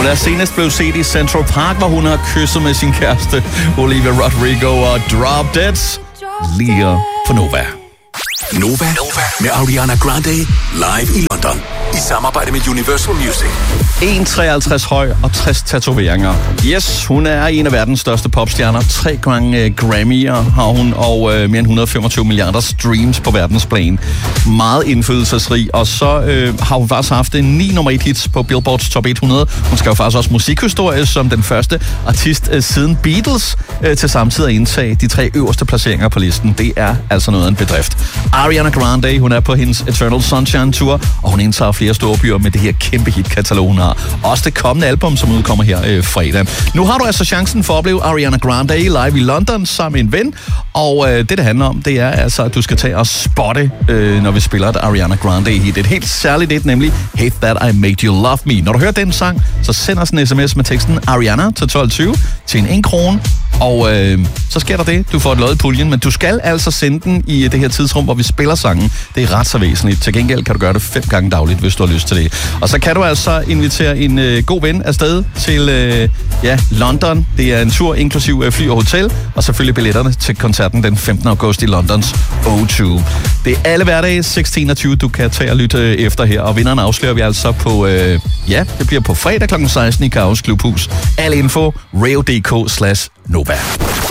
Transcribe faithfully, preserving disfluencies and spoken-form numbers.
er senest blevet set i Central Park, hvor hun har kysset med sin kæreste Olivia Rodrigo og Drop Dead lige på Nova. Nova, Nova med Ariana Grande live i London i samarbejde med Universal Music. en komma treoghalvtreds høj og tres tatoveringer. Yes, hun er en af verdens største popstjerner. Tre gange uh, Grammy'er har hun, og uh, mere end et hundrede og femogtyve milliarder streams på verdensplan. Meget indflydelsesrig, og så uh, har hun faktisk haft ni nummer et hits på Billboards Top hundrede. Hun skal jo faktisk også musikhistorie som den første artist uh, siden Beatles uh, til samtidig at indtage de tre øverste placeringer på listen. Det er altså noget af en bedrift. Ariana Grande, hun er på hendes Eternal Sunshine Tour, og hun indtager flere store byer med det her kæmpe hitkatalog, hun har. Også det kommende album, som udkommer her øh, fredag. Nu har du altså chancen for at opleve Ariana Grande live i London sammen med en ven, og øh, det, det handler om, det er altså, at du skal tage og spotte, øh, når vi spiller et Ariana Grande hit. Et helt særligt et, nemlig Hate That I Made You Love Me. Når du hører den sang, så send os en sms med teksten Ariana til tolv tyve til en en krone, og øh, så sker der det. Du får et lod i puljen, men du skal altså sende den i det her tidsrum, hvor vi spiller sangen. Det er ret så væsentligt. Til gengæld kan du gøre det fem gange dagligt, hvis du har lyst til det. Og så kan du altså invitere en øh, god ven afsted til øh, ja, London. Det er en tur inklusiv øh, fly og hotel, og selvfølgelig billetterne til koncerten den femtende august i Londons O to. Det er alle hverdage seksten tyve, du kan tage og lytte øh, efter her, og vinderen afslører vi altså på, øh, ja, det bliver på fredag klokken seksten i Kaos Klubhus. Al info, radio punktum d k slash Nova.